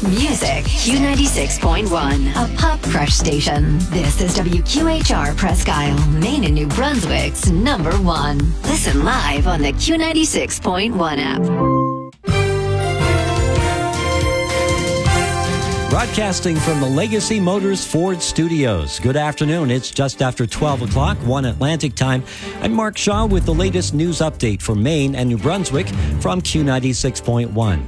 Music, Q96.1, a pop crush station. This is WQHR Presque Isle, Maine and New Brunswick's #1. Listen live on the Q96.1 app. Broadcasting from the Legacy Motors Ford Studios. Good afternoon. It's just after 12 o'clock, 1 Atlantic time. I'm Mark Shaw with the latest news update for Maine and New Brunswick from Q96.1.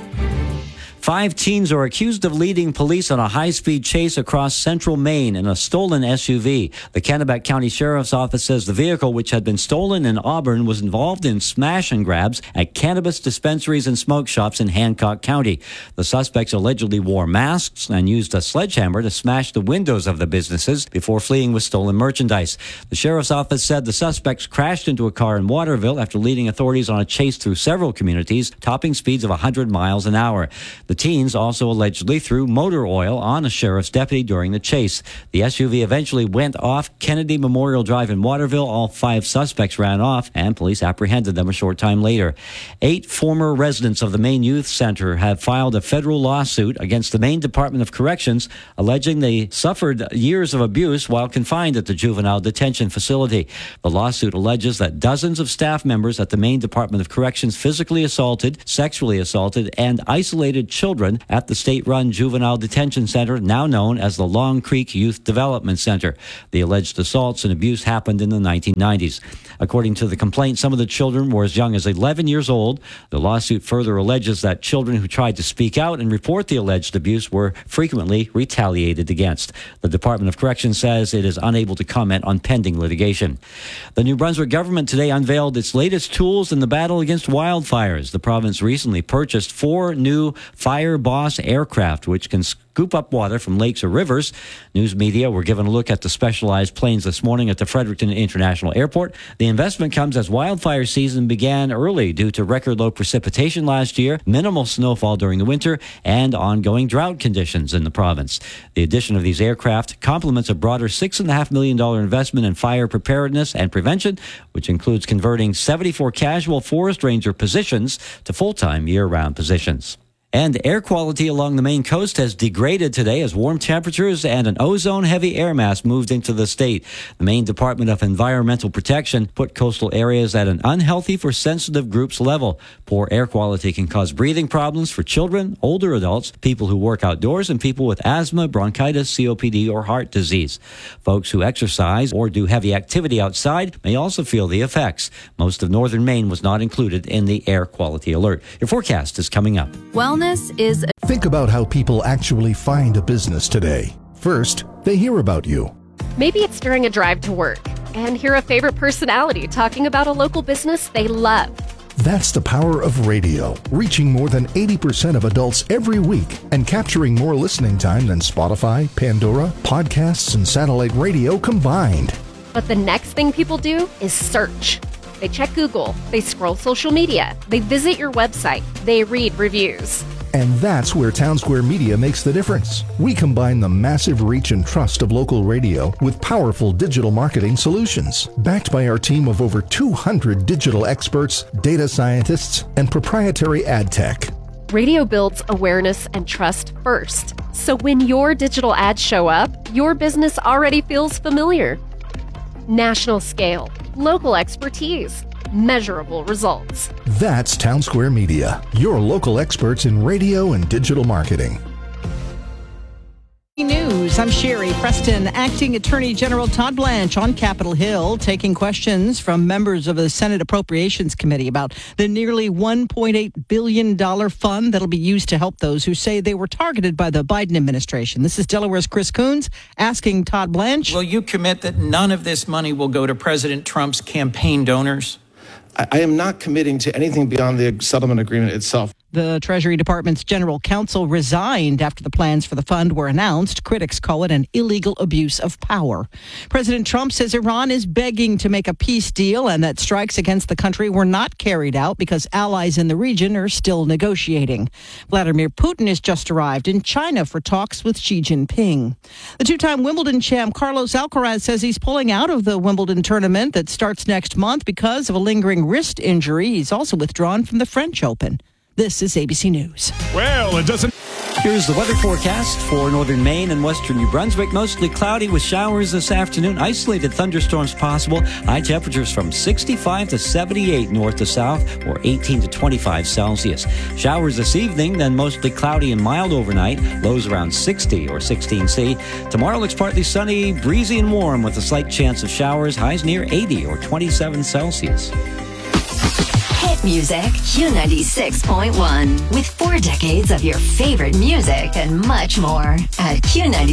5 teens are accused of leading police on a high-speed chase across central Maine in a stolen SUV. The Kennebec County Sheriff's Office says the vehicle, which had been stolen in Auburn, was involved in smash and grabs at cannabis dispensaries and smoke shops in Hancock County. The suspects allegedly wore masks and used a sledgehammer to smash the windows of the businesses before fleeing with stolen merchandise. The Sheriff's Office said the suspects crashed into a car in Waterville after leading authorities on a chase through several communities, topping speeds of 100 miles an hour. The teens also allegedly threw motor oil on a sheriff's deputy during the chase. The SUV eventually went off Kennedy Memorial Drive in Waterville. All 5 suspects ran off, and police apprehended them a short time later. 8 former residents of the Maine Youth Center have filed a federal lawsuit against the Maine Department of Corrections, alleging they suffered years of abuse while confined at the juvenile detention facility. The lawsuit alleges that dozens of staff members at the Maine Department of Corrections physically assaulted, sexually assaulted, and isolated children at the state-run juvenile detention center, now known as the Long Creek Youth Development Center. The alleged assaults and abuse happened in the 1990s. According to the complaint, some of the children were as young as 11 years old. The lawsuit further alleges that children who tried to speak out and report the alleged abuse were frequently retaliated against. The Department of Corrections says it is unable to comment on pending litigation. The New Brunswick government today unveiled its latest tools in the battle against wildfires. The province recently purchased 4 new Fire Boss aircraft, which can scoop up water from lakes or rivers. News media were given a look at the specialized planes this morning at the Fredericton International Airport. The investment comes as wildfire season began early due to record low precipitation last year, minimal snowfall during the winter, and ongoing drought conditions in the province. The addition of these aircraft complements a broader $6.5 million investment in fire preparedness and prevention, which includes converting 74 casual forest ranger positions to full-time year-round positions. And air quality along the Maine coast has degraded today as warm temperatures and an ozone-heavy air mass moved into the state. The Maine Department of Environmental Protection put coastal areas at an unhealthy for sensitive groups level. Poor air quality can cause breathing problems for children, older adults, people who work outdoors, and people with asthma, bronchitis, COPD, or heart disease. Folks who exercise or do heavy activity outside may also feel the effects. Most of northern Maine was not included in the air quality alert. Your forecast is coming up. Think about how people actually find a business today. First, they hear about you. Maybe it's during a drive to work and hear a favorite personality talking about a local business they love. That's the power of radio, reaching more than 80% of adults every week and capturing more listening time than Spotify, Pandora, podcasts, and satellite radio combined. But the next thing people do is search. They check Google, they scroll social media, they visit your website, they read reviews. And that's where Townsquare Media makes the difference. We combine the massive reach and trust of local radio with powerful digital marketing solutions, backed by our team of over 200 digital experts, data scientists, and proprietary ad tech. Radio builds awareness and trust first. So when your digital ads show up, your business already feels familiar. National scale, local expertise, measurable results. That's Townsquare Media, your local experts in radio and digital marketing. News. I'm Sherry Preston. Acting Attorney General Todd Blanche on Capitol Hill taking questions from members of the Senate Appropriations Committee about the nearly $1.8 billion fund that'll be used to help those who say they were targeted by the Biden administration. This is Delaware's Chris Coons asking Todd Blanche. Will you commit that none of this money will go to President Trump's campaign donors? I am not committing to anything beyond the settlement agreement itself. The Treasury Department's general counsel resigned after the plans for the fund were announced. Critics call it an illegal abuse of power. President Trump says Iran is begging to make a peace deal and that strikes against the country were not carried out because allies in the region are still negotiating. Vladimir Putin has just arrived in China for talks with Xi Jinping. The two-time Wimbledon champ Carlos Alcaraz says he's pulling out of the Wimbledon tournament that starts next month because of a lingering wrist injury. He's also withdrawn from the French Open. This is ABC News. Well, it doesn't... Here's the weather forecast for northern Maine and western New Brunswick. Mostly cloudy with showers this afternoon. Isolated thunderstorms possible. High temperatures from 65 to 78 north to south, or 18 to 25 Celsius. Showers this evening, then mostly cloudy and mild overnight. Lows around 60 or 16 C. Tomorrow looks partly sunny, breezy and warm with a slight chance of showers. Highs near 80 or 27 Celsius. Hit music, Q96.1. With 4 decades of your favorite music and much more at Q96.